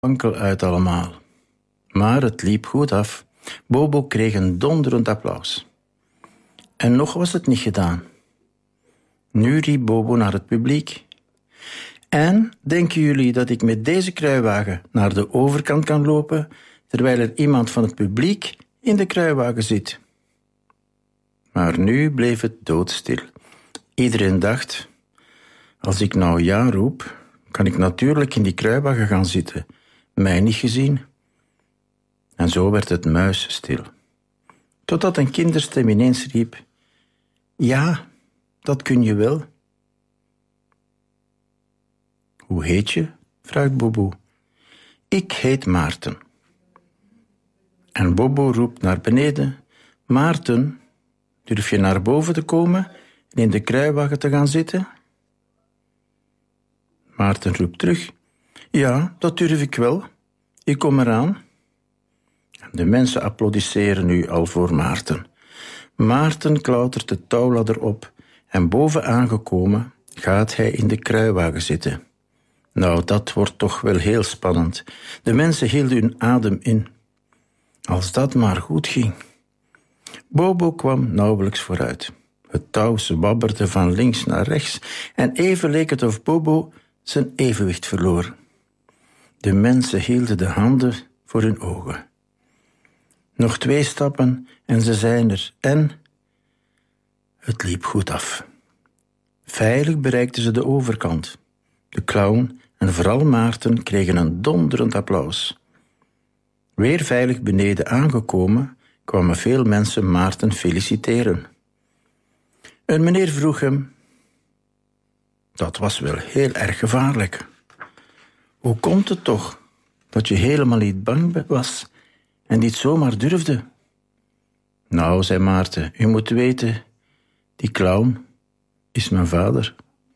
wankel uit allemaal. Maar het liep goed af. Bobo kreeg een donderend applaus. En nog was het niet gedaan. Nu riep Bobo naar het publiek. En denken jullie dat ik met deze kruiwagen naar de overkant kan lopen, terwijl er iemand van het publiek in de kruiwagen zit? Maar nu bleef het doodstil. Iedereen dacht, als ik nou ja roep, kan ik natuurlijk in die kruiwagen gaan zitten. Mij niet gezien. En zo werd het muisstil. Totdat een kinderstem ineens riep, ja, dat kun je wel. Hoe heet je? Vraagt Bobo. Ik heet Maarten. En Bobo roept naar beneden, Maarten, durf je naar boven te komen en in de kruiwagen te gaan zitten? Maarten roept terug, ja, dat durf ik wel. Ik kom eraan. De mensen applaudisseren nu al voor Maarten. Maarten klautert de touwladder op en boven aangekomen gaat hij in de kruiwagen zitten. Nou, dat wordt toch wel heel spannend. De mensen hielden hun adem in. Als dat maar goed ging. Bobo kwam nauwelijks vooruit. Het touw zwabberde van links naar rechts en even leek het of Bobo zijn evenwicht verloor. De mensen hielden de handen voor hun ogen. Nog 2 stappen en ze zijn er. En het liep goed af. Veilig bereikten ze de overkant. De clown en vooral Maarten kregen een donderend applaus. Weer veilig beneden aangekomen, kwamen veel mensen Maarten feliciteren. Een meneer vroeg hem, dat was wel heel erg gevaarlijk. Hoe komt het toch dat je helemaal niet bang was en dit zomaar durfde? Nou, zei Maarten, u moet weten, die clown is mijn vader.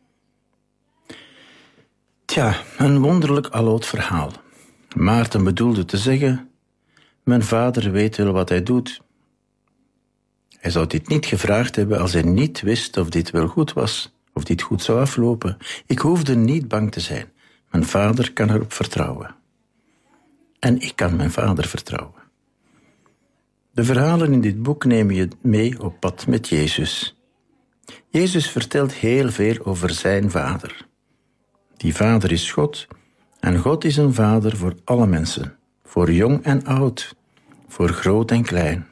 Tja, een wonderlijk aloud verhaal. Maarten bedoelde te zeggen, mijn vader weet wel wat hij doet. Hij zou dit niet gevraagd hebben als hij niet wist of dit wel goed was, of dit goed zou aflopen. Ik hoefde niet bang te zijn. Mijn vader kan erop vertrouwen. En ik kan mijn vader vertrouwen. De verhalen in dit boek nemen je mee op pad met Jezus. Jezus vertelt heel veel over zijn vader. Die vader is God en God is een vader voor alle mensen. Voor jong en oud, voor groot en klein.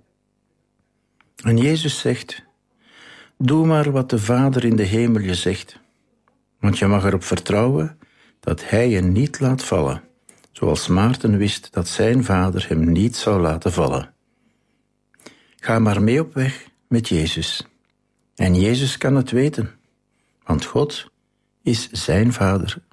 En Jezus zegt, doe maar wat de Vader in de hemel je zegt, want je mag erop vertrouwen dat hij je niet laat vallen, zoals Maarten wist dat zijn vader hem niet zou laten vallen. Ga maar mee op weg met Jezus. En Jezus kan het weten, want God is zijn vader